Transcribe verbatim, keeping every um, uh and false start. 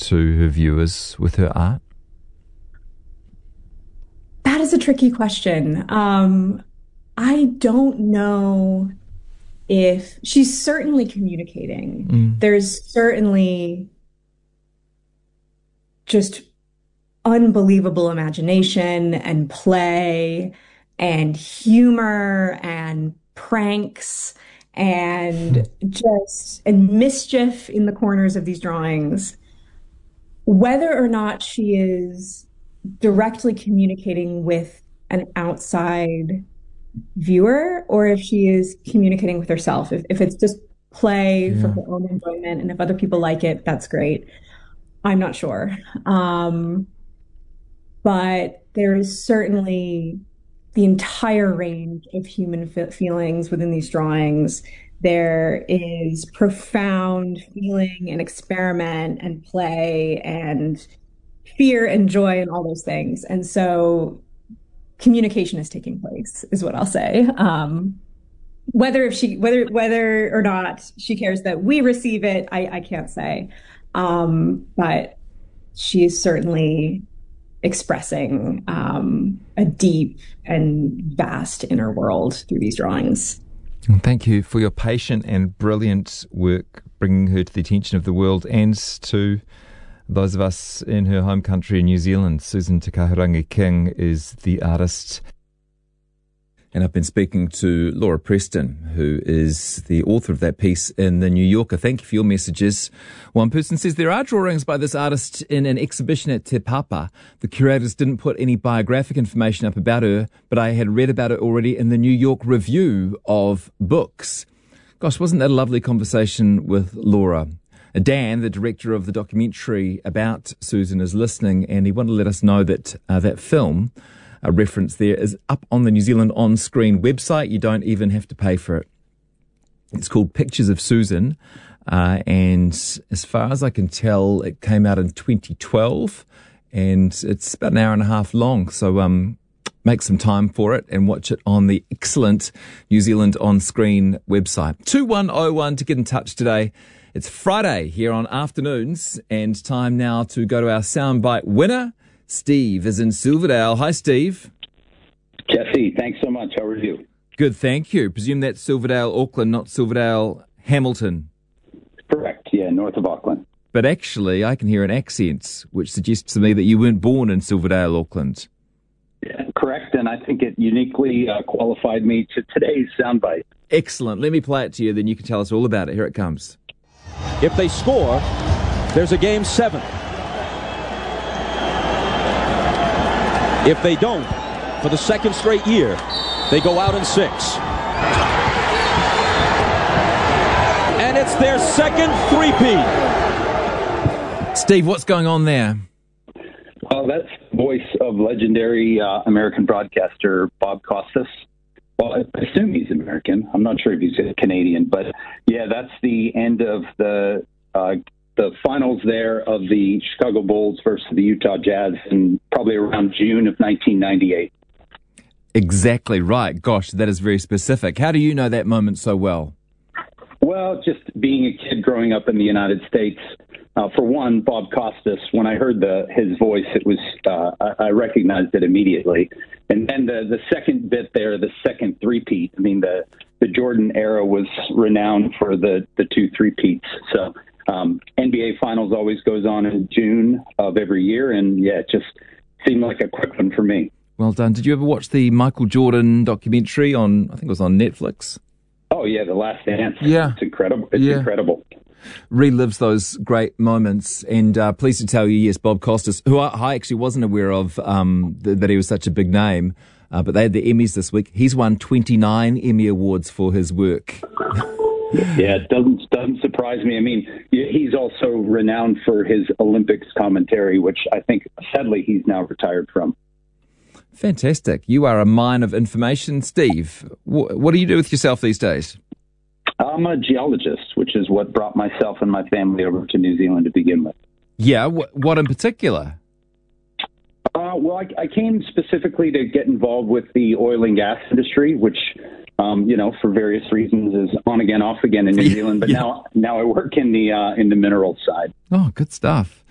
to her viewers with her art? That is a tricky question. Um, I don't know if she's certainly communicating. Mm. There's certainly just unbelievable imagination and play and humor and pranks and just and mischief in the corners of these drawings. Whether or not she is directly communicating with an outside viewer or if she is communicating with herself, if, if it's just play yeah. for her own enjoyment, and if other people like it, that's great. I'm not sure. Um, but there is certainly the entire range of human fe- feelings within these drawings. There is profound feeling and experiment and play and fear and joy and all those things. And so communication is taking place, is what I'll say. Um, whether if she, whether whether or not she cares that we receive it, I, I can't say. Um, but she is certainly expressing um, a deep and vast inner world through these drawings. Thank you for your patient and brilliant work, bringing her to the attention of the world and to those of us in her home country in New Zealand. Susan Takahurangi King is the artist. And I've been speaking to Laura Preston, who is the author of that piece in The New Yorker. Thank you for your messages. One person says there are drawings by this artist in an exhibition at Te Papa. The curators didn't put any biographic information up about her, but I had read about it already in the New York Review of Books. Gosh, wasn't that a lovely conversation with Laura? Dan, the director of the documentary about Susan, is listening, and he wanted to let us know that uh, that film, a reference there, is up on the New Zealand On Screen website. You don't even have to pay for it. It's called Pictures of Susan, uh, and as far as I can tell, it came out in twenty twelve, and it's about an hour and a half long, so um, make some time for it and watch it on the excellent New Zealand On Screen website. two one oh one to get in touch today. It's Friday here on Afternoons, and time now to go to our soundbite winner. Steve is in Silverdale. Hi, Steve. Jesse, thanks so much. How are you? Good, thank you. Presume that's Silverdale, Auckland, not Silverdale, Hamilton. Correct, yeah, north of Auckland. But actually, I can hear an accent, which suggests to me that you weren't born in Silverdale, Auckland. Yeah, correct, and I think it uniquely uh, qualified me to today's soundbite. Excellent. Let me play it to you, then you can tell us all about it. Here it comes. If they score, there's a game seven. If they don't, for the second straight year, they go out in six. And it's their second three-peat. Steve, what's going on there? Well, that's the voice of legendary uh, American broadcaster Bob Costas. Well, I assume he's American. I'm not sure if he's Canadian, but yeah, that's the end of the uh, the finals there of the Chicago Bulls versus the Utah Jazz in probably around June of nineteen ninety-eight. Exactly right. Gosh, that is very specific. How do you know that moment so well? Well, just being a kid growing up in the United States. Uh, for one, Bob Costas, when I heard the his voice, it was uh, I, I recognized it immediately. And then the, the second bit there, the second three-peat, I mean, the, the Jordan era was renowned for the, the two three-peats. So um, N B A Finals always goes on in June of every year, and, yeah, it just seemed like a quick one for me. Well done. Did you ever watch the Michael Jordan documentary on, I think it was on Netflix? Oh, yeah, The Last Dance. Yeah. It's incredible. It's yeah. incredible. Relives those great moments, and uh, pleased to tell you, yes, Bob Costas, who I, I actually wasn't aware of um, th- that he was such a big name, uh, but they had the Emmys this week. He's won twenty-nine Emmy Awards for his work. Yeah, it doesn't doesn't surprise me. I mean, he's also renowned for his Olympics commentary, which I think, sadly, he's now retired from. Fantastic. You are a mine of information, Steve. W- what do you do with yourself these days? I'm a geologist, which is what brought myself and my family over to New Zealand to begin with. Yeah, wh- what in particular? Uh, well, I, I came specifically to get involved with the oil and gas industry, which, um, you know, for various reasons is on again, off again in New Zealand. But yeah. now, now I work in the uh, in the mineral side. Oh, good stuff.